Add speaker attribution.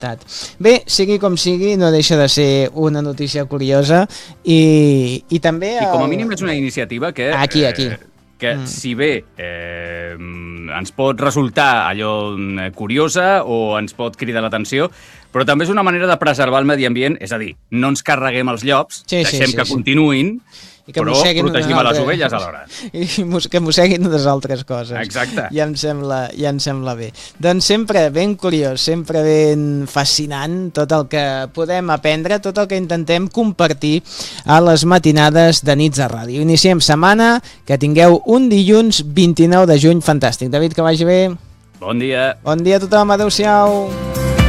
Speaker 1: Bé, sigui com sigui, no deixa de ser una notícia curiosa i també...
Speaker 2: I com a mínim és una iniciativa que...
Speaker 1: Aquí.
Speaker 2: Que si bé ens pot resultar allò curiosa o ens pot cridar l'atenció, però també és una manera de preservar el medi ambient, és a dir, no ens carreguem els llops, deixem que continuïn, però protegim a les ovelles alhora.
Speaker 1: I que mosseguin unes altres coses.
Speaker 2: Exacte.
Speaker 1: Ja em sembla bé. Doncs sempre ben curiós, sempre ben fascinant tot el que podem aprendre, tot el que intentem compartir a les matinades de Nits a Ràdio. Iniciem setmana, que tingueu un dilluns 29 de juny fantàstic. David, que vagi bé.
Speaker 2: Bon dia.
Speaker 1: Bon dia a tothom, adeu-siau.